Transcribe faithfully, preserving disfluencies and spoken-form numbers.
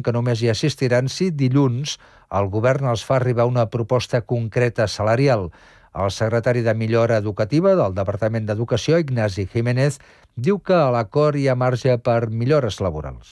que només hi assistiran si dilluns el govern els fa arribar una proposta concreta salarial. El secretari de Millora Educativa del Departament d'Educació, Ignasi Jiménez, diu que a l'acord hi ha marge per millores laborals.